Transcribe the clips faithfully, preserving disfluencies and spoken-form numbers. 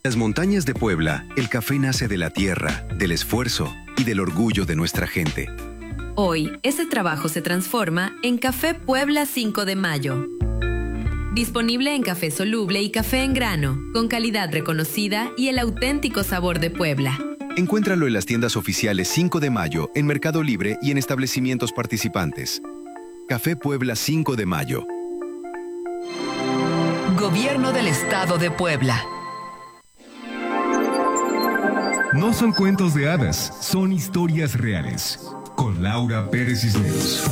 las montañas de Puebla, el café nace de la tierra, del esfuerzo y del orgullo de nuestra gente. Hoy, ese trabajo se transforma en Café Puebla cinco de mayo. Disponible en café soluble y café en grano, con calidad reconocida y el auténtico sabor de Puebla. Encuéntralo en las tiendas oficiales cinco de mayo, en Mercado Libre y en establecimientos participantes. Café Puebla cinco de mayo. Gobierno del Estado de Puebla. No son cuentos de hadas, son historias reales. Con Laura Pérez Cisneros.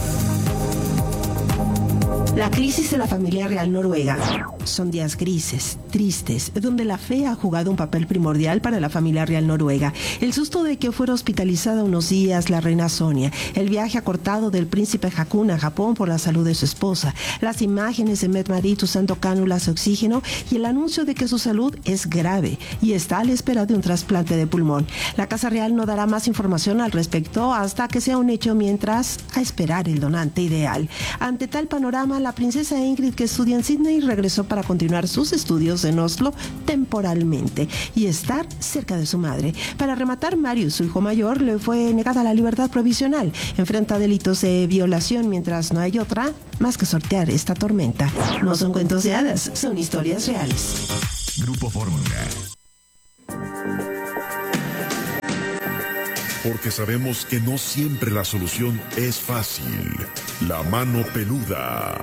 La crisis de la familia real noruega son días grises, tristes, donde la fe ha jugado un papel primordial para la familia real noruega. El susto de que fuera hospitalizada unos días la reina Sonia, el viaje acortado del príncipe Haakon a Japón por la salud de su esposa, las imágenes de Mette-Marit usando cánulas de oxígeno y el anuncio de que su salud es grave y está a la espera de un trasplante de pulmón. La Casa Real no dará más información al respecto hasta que sea un hecho, mientras a esperar el donante ideal. Ante tal panorama, la princesa Ingrid, que estudia en Sydney, regresó para continuar sus estudios en Oslo temporalmente y estar cerca de su madre. Para rematar, Marius, su hijo mayor, le fue negada la libertad provisional. Enfrenta delitos de violación, mientras no hay otra más que sortear esta tormenta. No son cuentos de hadas, son historias reales. Grupo Fórmula. Porque sabemos que no siempre la solución es fácil. La mano peluda.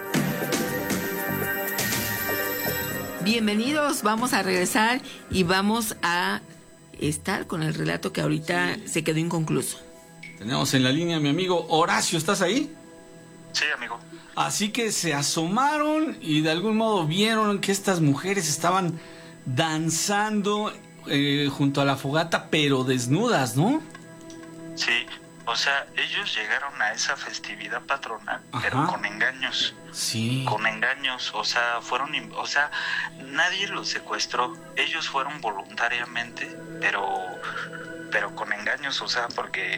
Bienvenidos, vamos a regresar y vamos a estar con el relato que ahorita se quedó inconcluso. Tenemos en la línea a mi amigo Horacio, ¿estás ahí? Sí, amigo. Así que se asomaron y de algún modo vieron que estas mujeres estaban danzando eh, junto a la fogata, pero desnudas, ¿no? Sí, o sea, ellos llegaron a esa festividad patronal, Ajá. pero con engaños. Sí. Con engaños, o sea, fueron, o sea, nadie los secuestró. Ellos fueron voluntariamente, pero, pero con engaños, o sea, porque,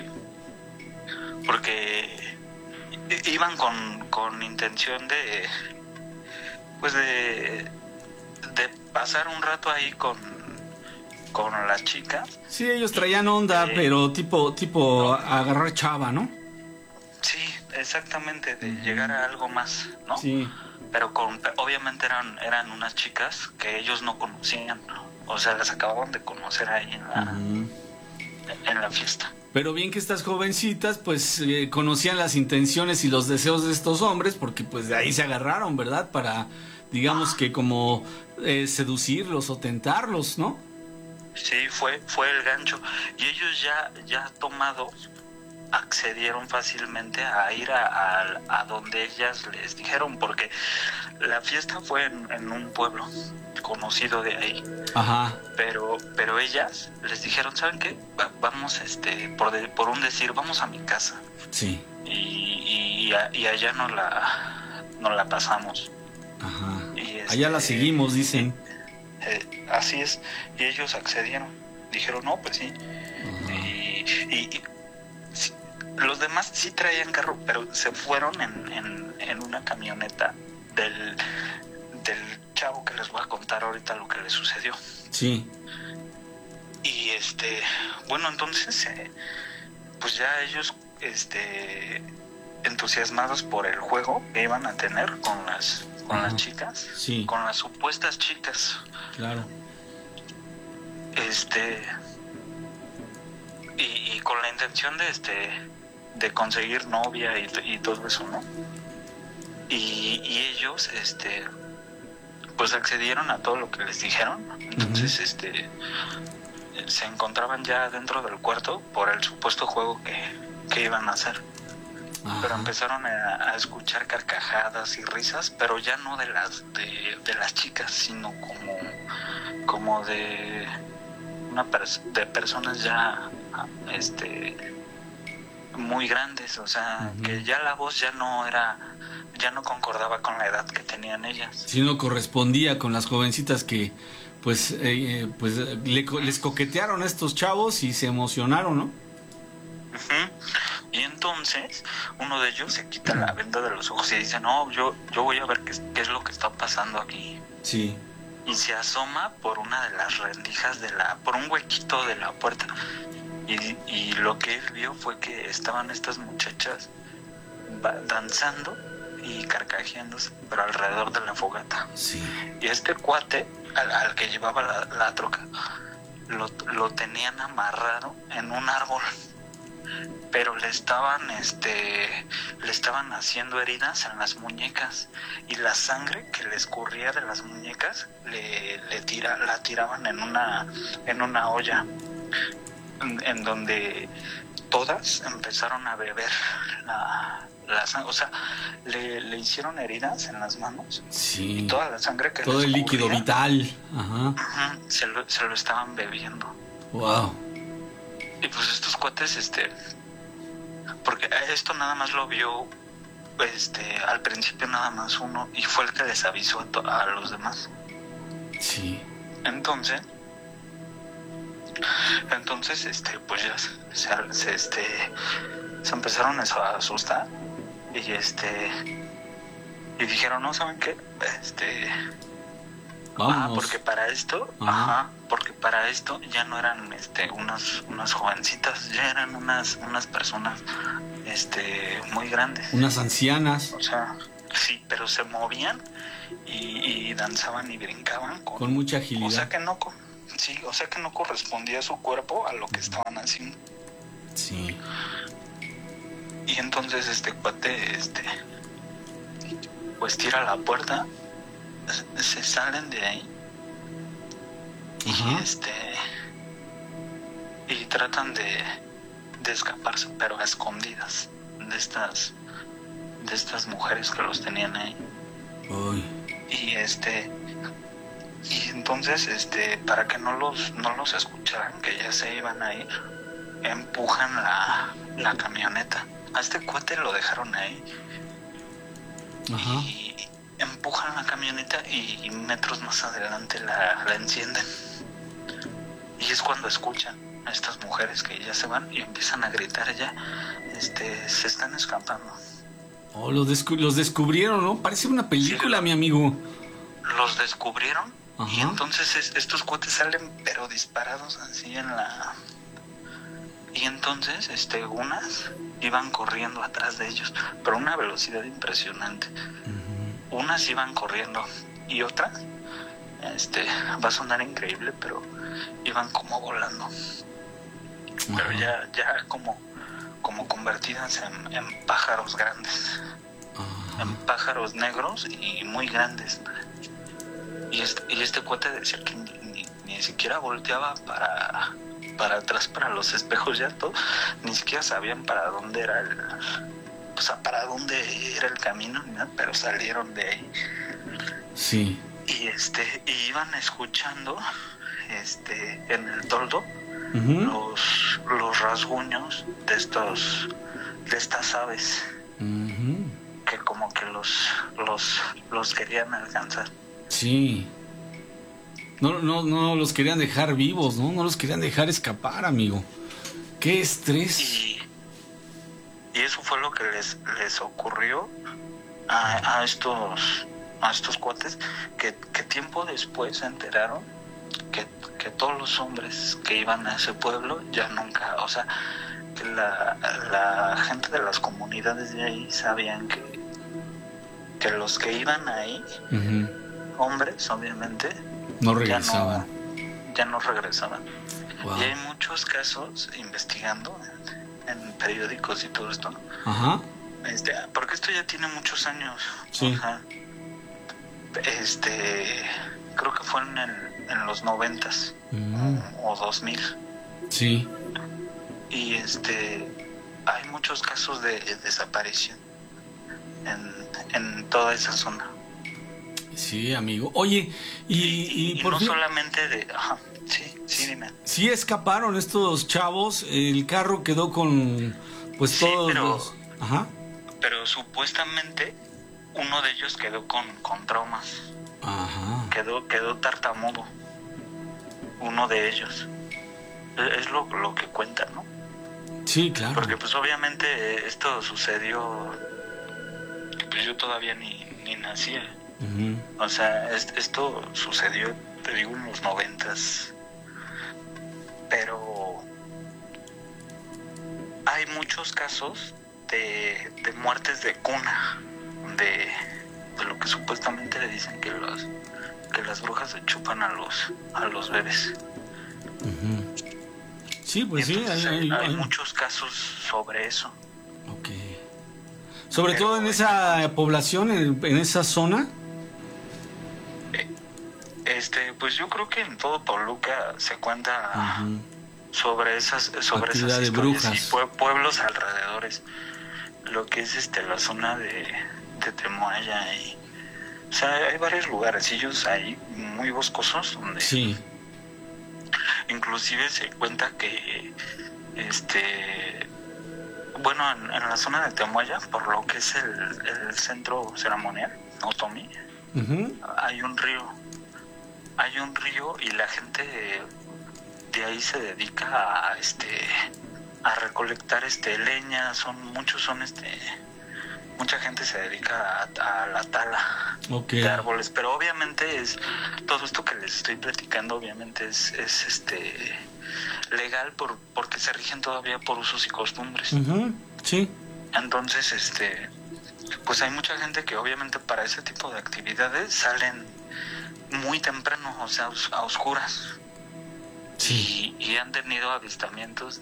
porque iban con, con intención de, pues de, de pasar un rato ahí con con las chicas. Sí, ellos traían onda, eh, pero tipo tipo no. agarrar chava, ¿no? Sí, exactamente, de uh-huh. llegar a algo más, ¿no? Sí. Pero con, obviamente eran eran unas chicas que ellos no conocían, ¿no? O sea, las acababan de conocer ahí en la, uh-huh. en la fiesta. Pero bien que estas jovencitas, pues, eh, conocían las intenciones y los deseos de estos hombres, porque pues de ahí se agarraron, ¿verdad? Para, digamos que como eh, seducirlos o tentarlos, ¿no? Sí, fue fue el gancho. Y ellos ya ya tomados accedieron fácilmente a ir a, a, a donde ellas les dijeron, porque la fiesta fue en, en un pueblo conocido de ahí. Ajá. Pero pero ellas les dijeron, ¿saben qué? Va, vamos, este, por de, por un decir, vamos a mi casa. Sí. Y, y, y allá nos la, nos la pasamos. Ajá. Y este, allá la seguimos, dicen. Eh, así es, y ellos accedieron, dijeron no, pues sí. Uh-huh. y, y, y sí, los demás sí traían carro, pero se fueron en, en, en una camioneta del, del chavo que les voy a contar ahorita lo que le sucedió. Sí. Y este, bueno, entonces eh, pues ya ellos este entusiasmados por el juego que iban a tener con las con uh-huh. las chicas, sí. con las supuestas chicas. Claro. Este y, y con la intención de este de conseguir novia y, y todo eso, ¿no? Y, y ellos este pues accedieron a todo lo que les dijeron. Entonces uh-huh. este se encontraban ya dentro del cuarto por el supuesto juego que, que iban a hacer. Ajá. Pero empezaron a, a escuchar carcajadas y risas, pero ya no de las de, de las chicas, sino como como de una pers- de personas ya este muy grandes, o sea, uh-huh. que ya la voz ya no era ya no concordaba con la edad que tenían ellas. Sí, no correspondía con las jovencitas que pues eh, pues le, les coquetearon a estos chavos y se emocionaron, ¿no? Uh-huh. Y entonces uno de ellos se quita la venda de los ojos y dice, no, yo yo voy a ver qué, qué es lo que está pasando aquí. Sí. y se asoma por una de las rendijas de la, por un huequito de la puerta. Y, y lo que él vio fue que estaban estas muchachas danzando y carcajeándose, pero alrededor de la fogata. Sí. Y este cuate, al, al que llevaba la, la troca, lo, lo tenían amarrado en un árbol, pero le estaban, este, le estaban haciendo heridas en las muñecas, y la sangre que le escurría de las muñecas le, le tira, la tiraban en una, en una olla, en, en donde todas empezaron a beber la, la sangre. O sea, le, le hicieron heridas en las manos. Sí. Y toda la sangre que todo les el líquido corría, vital. Ajá. uh-huh, se, lo, se lo estaban bebiendo. Wow. Y pues estos cuates, este, porque esto nada más lo vio, este, al principio nada más uno, y fue el que les avisó a, to- a los demás. Sí. Entonces, entonces, este, pues ya se, se, este, se empezaron a asustar y este, y dijeron, no, ¿saben qué? Este, Vámonos. ah, porque para esto, Ajá. ajá, porque para esto ya no eran, este, unas, unas jovencitas, ya eran unas, unas personas, este, muy grandes. Unas ancianas. O sea, sí, pero se movían y, y danzaban y brincaban con, Con mucha agilidad. O sea que no, co- sí, o sea que no correspondía su cuerpo a lo que estaban haciendo. Sí. Y entonces este cuate, este, pues tira la puerta, se salen de ahí. Ajá. Y este, y tratan de, de escaparse, pero a escondidas de estas, de estas mujeres que los tenían ahí. Uy. Y este, y entonces, este, para que no los, no los escucharan, que ya se iban a ir, empujan la, la camioneta. A este cuate lo dejaron ahí. Ajá. Y empujan la camioneta y metros más adelante la, la encienden. Y es cuando escuchan a estas mujeres que ya se van y empiezan a gritar ya, este, se están escapando. Oh, los, descu- los descubrieron, ¿no? Parece una película, Sí. mi amigo. Los descubrieron. Ajá. Y entonces es, estos cuates salen pero disparados así en la... Y entonces, este, unas iban corriendo atrás de ellos, pero a una velocidad impresionante. Uh-huh. Unas iban corriendo y otras, este, va a sonar increíble, pero iban como volando. Uh-huh. Pero ya, ya como, como convertidas en, en pájaros grandes, uh-huh. en pájaros negros y muy grandes. Y este, y este cuate decía que ni, ni, ni siquiera volteaba para... para atrás, para los espejos, ya todo, ni siquiera sabían para dónde era el, o sea, para dónde era el camino, ¿no? Pero salieron de ahí. Sí. Y este, y iban escuchando, este, en el toldo, uh-huh. los, los rasguños de estos, de estas aves, uh-huh. que como que los, los, los querían alcanzar. Sí. No, no, no los querían dejar vivos, ¿no? No los querían dejar escapar, amigo. ¡Qué estrés! Y, y eso fue lo que les, les ocurrió a, a estos a estos cuates, que, que tiempo después se enteraron que, que todos los hombres que iban a ese pueblo ya nunca, o sea, que la, la gente de las comunidades de ahí sabían que, que los que iban ahí, uh-huh. hombres, obviamente, no regresaban. Ya no, ya no regresaban. Wow. Y hay muchos casos investigando en, en periódicos y todo esto. Ajá. Este, porque esto ya tiene muchos años. Sí. Ajá. Este, creo que fue en, el, en los noventas mm. o, o dos mil. Sí. Y este, hay muchos casos de, de desaparición en, en toda esa zona. Sí, amigo. Oye, y, y, y por no fin, solamente de... Ajá, sí, sí, dime. Sí escaparon estos chavos, el carro quedó con, pues, sí, todos pero, los... Ajá. Pero supuestamente uno de ellos quedó con, con traumas. Ajá. Quedó, quedó tartamudo. Uno de ellos. Es lo, lo que cuentan, ¿no? Sí, claro. Porque pues obviamente esto sucedió... Pues yo todavía ni, ni nacía. Uh-huh. O sea, es, esto sucedió, te digo, en los noventas. Pero hay muchos casos de, de muertes de cuna, de, de lo que supuestamente le dicen que los que las brujas se chupan a los a los bebés. Uh-huh. Sí, pues sí, hay, hay, hay, hay muchos casos sobre eso. Okay. Sobre Pero, todo en esa población, en, en esa zona. Este, pues yo creo que en todo Toluca se cuenta uh-huh. sobre esas sobre Actividad esas de historias brujas. y pue- pueblos alrededores. Lo que es este la zona de, de Temoaya y o sea, hay varios lugarcillos ahí muy boscosos donde sí. Inclusive se cuenta que este bueno en, en la zona de Temoaya, por lo que es el, el centro ceremonial Otomi, uh-huh. hay un río hay un río y la gente de, de ahí se dedica a este a recolectar este leña, son muchos son este mucha gente se dedica a, a la tala okay. de árboles, pero obviamente es todo esto que les estoy platicando obviamente es, es este legal por porque se rigen todavía por usos y costumbres. Uh-huh. Sí. Entonces, este pues hay mucha gente que obviamente para ese tipo de actividades salen muy temprano, o sea, a oscuras. Sí. Y, y han tenido avistamientos